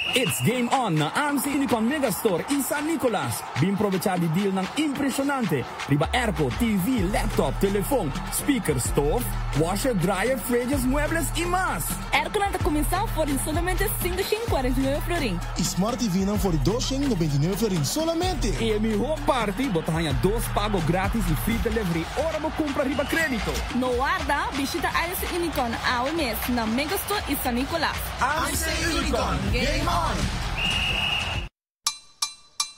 It's game on na AMC Unicon Megastore in San Nicolas. Bimprovecha di deal ng impresionante. Riba airco, TV, laptop, telefone, speaker, stove, washer, dryer, fridges, muebles y más. Airco na comenzão por solamente 549 florin. E Smart TV não por 299 florin solamente. E mi whole party, botahanha 2 pago grátis e free delivery. Ora mo compra riba crédito. No guarda, visita AMC Unicon ao mês na Megastore e San Nicolas. AMC Unicon, game on!